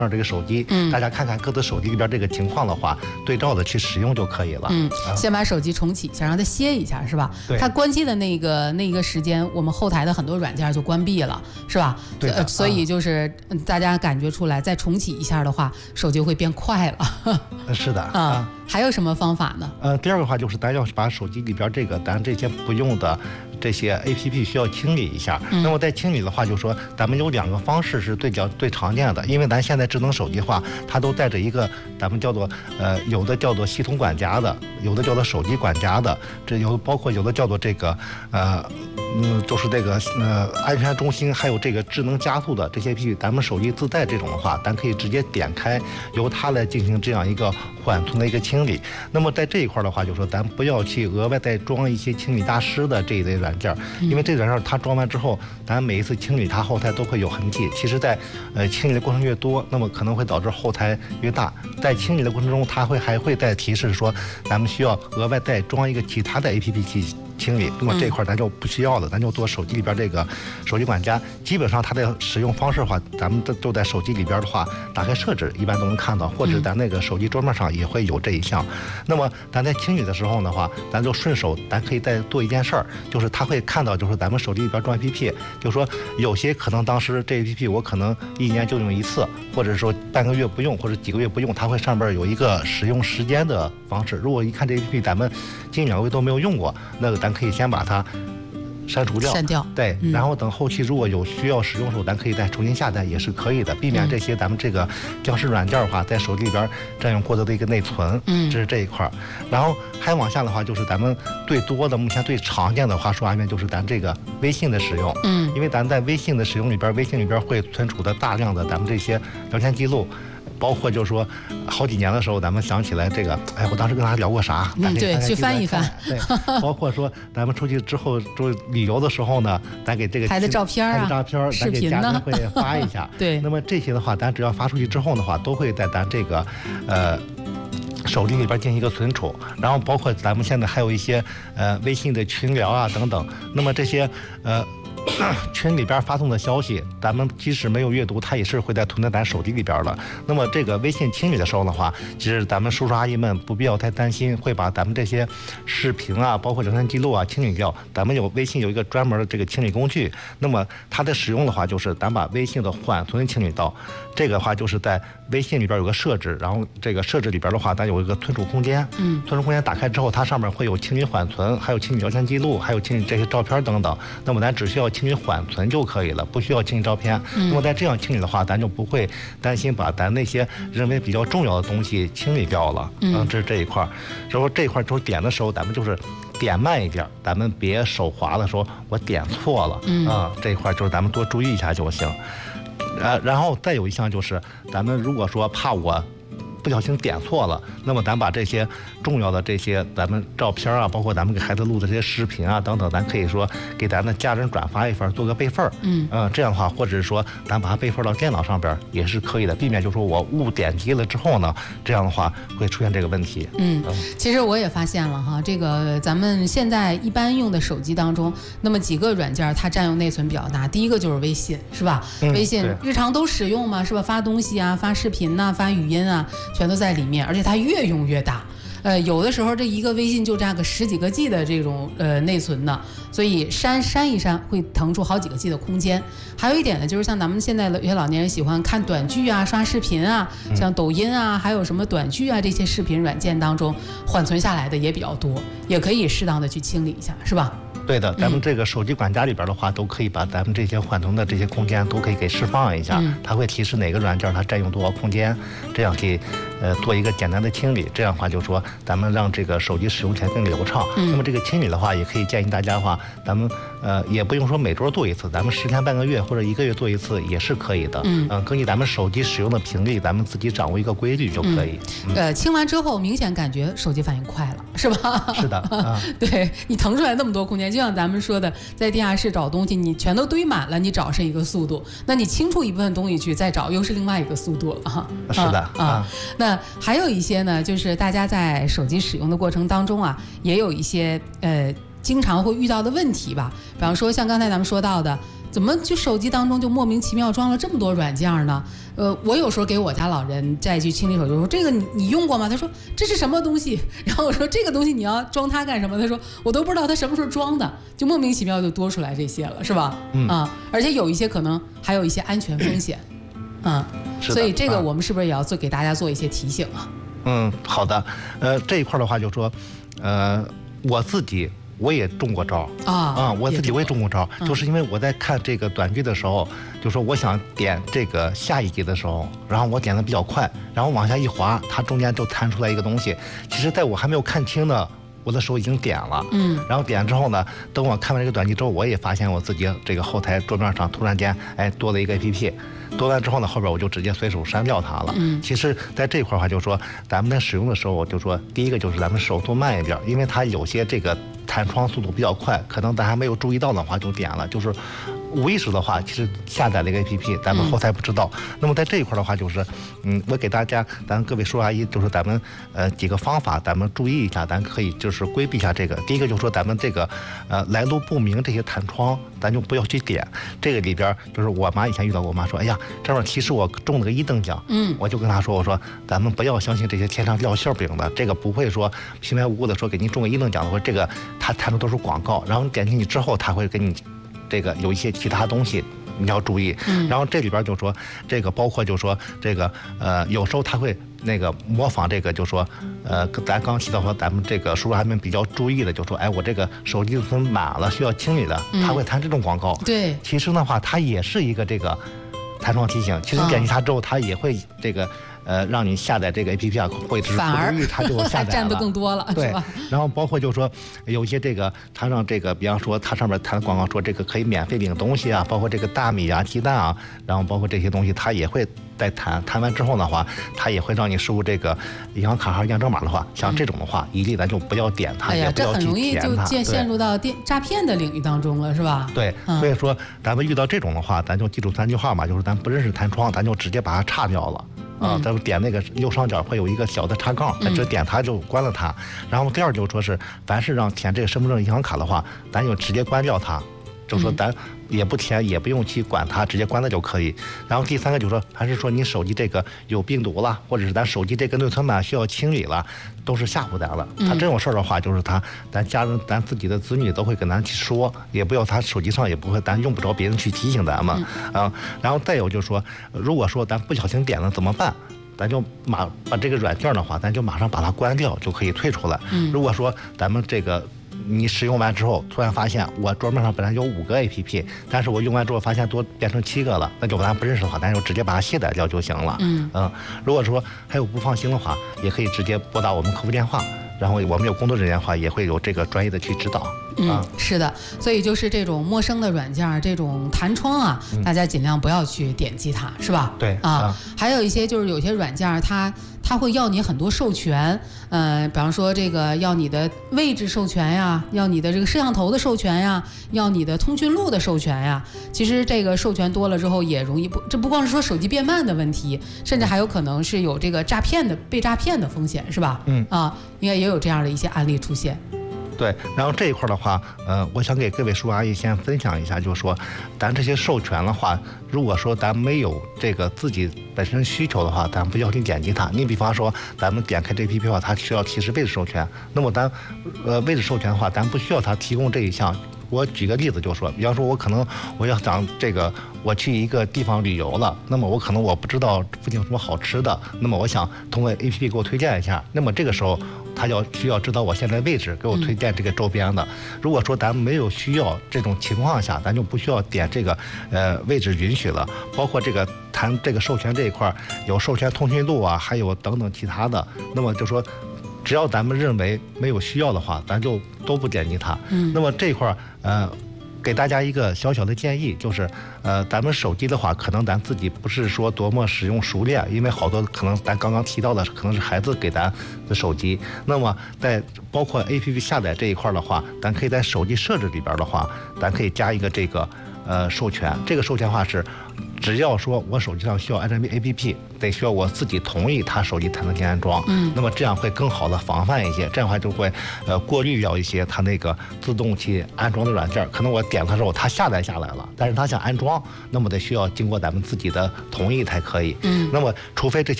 这个手机，大家看看各自手机里边这个情况的话，对照的去使用就可以了。 先把手机重启一下，让它歇一下，是吧？ 对。 它关机的那个时间，我们后台的很多软件就关闭了，是吧？ 对的。 所以就是大家感觉出来，再重启一下的话，手机会变快了。 是的啊。还有什么方法呢？ 第二个话就是咱要把手机里边咱这些不用的这些 APP 需要清理一下。那么在清理的话，就说咱们有2个方式是最常见的，因为咱现在智能手机的话，它都带着一个咱们叫做有的叫做系统管家的，有的叫做手机管家的，包括有的叫做这个就是这个安全中心，还有这个智能加速的这些 APP， 咱们手机自带这种的话，咱可以直接点开，由它来进行这样一个缓存的一个清理。那么在这一块的话，就说咱不要去额外再装一些清理大师的这一类软件，因为这软件它装完之后，咱每一次清理它后台都会有痕迹。其实在清理的过程越多，那么可能会导致后台越大。在清理的过程中，它还会再提示说，咱们需要额外再装一个其他的 APP 去清理。那么这块咱就不需要了，咱就做手机里边这个手机管家。基本上它的使用方式的话，咱们就在手机里边的话，打开设置一般都能看到，或者咱那个手机桌面上也会有这一项。那么咱在清理的时候的话，咱就顺手咱可以再做一件事儿，就是它会看到就是咱们手机里边装 APP， 就是说有些可能当时这 APP 我可能1年就用一次，或者说半个月不用，或者几个月不用，它会上边有一个使用时间的方式。如果一看这 APP 咱们近2个月都没有用过，那咱可以先把它删掉，对，然后等后期如果有需要使用的时候，咱可以再重新下载也是可以的，避免这些咱们这个僵尸软件的话在手机里边占用过多的一个内存。这是这一块。然后还往下的话，就是咱们最多的目前最常见的话说完遍就是咱这个微信的使用。因为咱在微信的使用里边，微信里边会存储的大量的咱们这些聊天记录。包括就是说，好几年的时候，咱们想起来这个，我当时跟他聊过啥？ 对，去翻一翻。 对，包括说咱们出去之后就旅游的时候呢，咱给这个拍的照片咱给家人会发一下。 对。 那么这些的话，咱只要发出去之后的话，都会在咱这个手机里边进行一个存储。然后包括咱们现在还有一些微信的群聊啊等等。那么这些群里边发送的消息，咱们即使没有阅读，它也是会在存在咱手机里边的。那么这个微信清理的时候的话，其实咱们叔叔阿姨们不必要太担心会把咱们这些视频啊，包括聊天记录啊清理掉。咱们微信有一个专门的这个清理工具，那么它的使用的话，就是咱把微信的缓存清理到。这个的话就是在微信里边有个设置，然后这个设置里边的话，咱有一个存储空间。存储空间打开之后，它上面会有清理缓存，还有清理聊天记录，还有清理这些照片等等。那么咱只需要清理缓存就可以了，不需要清理照片。那么在这样清理的话，咱就不会担心把咱那些认为比较重要的东西清理掉了。这是这一块。然后这一块就是点的时候，咱们就是点慢一点，咱们别手滑的说我点错了。这一块就是咱们多注意一下就行。然后再有一项就是，咱们如果说怕我不小心点错了，那么咱把这些重要的这些咱们照片啊，包括咱们给孩子录的这些视频啊等等，咱可以说给咱的家人转发一份，做个备份。这样的话，或者是说咱把它备份到电脑上边也是可以的，避免就是说我误点击了之后呢，这样的话会出现这个问题。 其实我也发现了哈，这个咱们现在一般用的手机当中，那么几个软件它占用内存比较大。第一个就是微信，是吧？微信日常都使用嘛，是吧？发东西啊，发视频啊，发语音啊，全都在里面，而且它越用越大。有的时候这一个微信就占个10几个 G 的这种内存呢，所以删一删会腾出好几个 G 的空间。还有一点呢，就是像咱们现在有些老年人喜欢看短剧啊、刷视频啊，像抖音啊，还有什么短剧啊这些视频软件当中缓存下来的也比较多，也可以适当的去清理一下，是吧？ 对的，咱们这个手机管家里边的话，都可以把咱们这些缓存的这些空间都可以给释放一下。它会提示哪个软件它占用多少空间，这样可以做一个简单的清理。这样的话就是说咱们让这个手机使用起来更流畅。那么这个清理的话，也可以建议大家的话，咱们也不用说每周做一次，咱们10天半个月或者1个月做一次也是可以的。根据咱们手机使用的频率，咱们自己掌握一个规律就可以。 清完之后明显感觉手机反应快了，是吧？ 是的。 对，你腾出来那么多空间，就像咱们说的，在地下室找东西，你全都堆满了，你找是一个速度，那你清出一部分东西去再找，又是另外一个速度了哈。 是的。 那还有一些呢，就是大家在手机使用的过程当中啊，也有一些经常会遇到的问题吧。比方说像刚才咱们说到的，怎么就手机当中就莫名其妙装了这么多软件呢？ 我有时候给我家老人再去清理手机，我说这个你用过吗？他说这是什么东西？然后我说这个东西你要装它干什么？他说我都不知道他什么时候装的，就莫名其妙就多出来这些了，是吧？而且有一些可能还有一些安全风险，所以这个我们是不是也要给大家做一些提醒啊？ 好的，这一块的话就说，我自己。我也中过招我自己我也中过招，就是因为我在看这个短剧的时候，就说我想点这个下一集的时候，然后我点的比较快，然后往下一滑，它中间就弹出来一个东西。其实在我还没有看清的我的手已经点了，然后点之后呢，等我看完这个短剧之后，我也发现我自己这个后台桌面上突然间多了一个 APP。多完之后呢，后边我就直接随手删掉它了。其实在这块的话，就是说咱们在使用的时候，就说第一个就是咱们手速慢一点，因为它有些这个弹窗速度比较快，可能咱还没有注意到的话就点了，就是无意识的话，其实下载了一个 APP， 咱们后台不知道。那么在这一块的话，就是我给大家，咱各位叔叔阿姨，就是咱们几个方法，咱们注意一下，咱可以就是规避一下这个。第一个就是说咱们这个来路不明这些弹窗，咱就不要去点。这个里边就是我妈以前遇到过，我妈说，哎呀，这会儿其实我中了个1等奖，我就跟她说，我说咱们不要相信这些天上掉馅饼的，这个不会说平白无故的说给您中个1等奖的话，这个它弹的都是广告，然后你点进去之后，它会给你这个有一些其他东西你要注意。然后这里边就说这个包括就说这个有时候他会那个模仿这个，就说咱刚提到说咱们这个叔叔阿姨们比较注意的，就说我这个手机存满了需要清理的，他会弹这种广告。 对， 其实的话它也是一个这个弹窗提醒，其实点击它之后，它也会这个让你下载这个 APP 或者是不注意它就下载了， 占的更多了， 对， 是吧？ 然后包括就是说有一些这个它让这个，比方说它上面弹广告说这个可以免费领东西啊，包括这个大米啊、鸡蛋啊，然后包括这些东西，它也会在弹完之后的话，它也会让你输入这个银行卡号验证码的话，像这种的话，一律咱就不要点它，也不要去填它。 这很容易就陷入到诈骗的领域当中了，是吧？ 对，所以说咱们遇到这种的话，咱就记住3句话嘛，就是咱不认识弹窗，咱就直接把它叉掉了。咱们点那个右上角会有一个小的插杠，咱只点它就关了它。然后第二就是说是，凡是让填这个身份证、银行卡的话，咱就直接关掉它，就说咱也不填，也不用去管它，直接关了就可以。然后第3个就是说，还是说你手机这个有病毒了，或者是咱手机这个内存码需要清理了，都是吓唬咱了。他这种事儿的话，就是咱家人、咱自己的子女都会跟咱去说，也不要他手机上也不会，咱用不着别人去提醒咱们然后再有就是说，如果说咱不小心点了怎么办？咱就把这个软件的话，咱就马上把它关掉，就可以退出来。如果说咱们这个你使用完之后，突然发现我桌面上本来有5个 APP， 但是我用完之后发现多变成7个了，那就咱不认识的话，咱就直接把它卸载掉就行了。如果说还有不放心的话，也可以直接拨打我们客服电话，然后我们有工作人员的话，也会有这个专业的去指导。 是的，所以就是这种陌生的软件，这种弹窗啊，大家尽量不要去点击它，是吧？ 对还有一些就是有些软件它会要你很多授权，比方说这个要你的位置授权呀，要你的这个摄像头的授权呀，要你的通讯录的授权呀。其实这个授权多了之后也容易这不光是说手机变慢的问题，甚至还有可能是有这个被诈骗的风险，是吧？应该也有这样的一些案例出现。 对，然后这一块的话，我想给各位叔叔阿姨先分享一下，就是说，咱这些授权的话，如果说咱没有这个自己本身需求的话，咱不要去点击它。你比方说，咱们点开这 APP 的话，它需要提示位置授权，那么咱位置授权的话，咱不需要它提供这一项。我举个例子就说，比方说我可能我要想这个我去一个地方旅游了，那么我可能我不知道附近有什么好吃的，那么我想通过 APP 给我推荐一下，那么这个时候他需要知道我现在位置，给我推荐这个周边的。如果说咱没有需要这种情况下，咱就不需要点这个位置允许了。包括这个谈这个授权这一块，有授权通讯录啊，还有等等其他的，那么就说只要咱们认为没有需要的话，咱就都不点击它。那么这一块给大家一个小小的建议，就是咱们手机的话，可能咱自己不是说多么使用熟练，因为好多可能咱刚刚提到的可能是孩子给咱的手机。那么在包括 APP 下载这一块的话，咱可以在手机设置里边的话，咱可以加一个这个授权。这个授权的话是，只要说我手机上需要安装 APP， 得需要我自己同意他手机才能进安装。那么这样会更好的防范一些，这样的话就会过滤掉一些他那个自动去安装的软件。可能我点它之后，它下载下来了，但是他想安装，那么得需要经过咱们自己的同意才可以。那么除非这些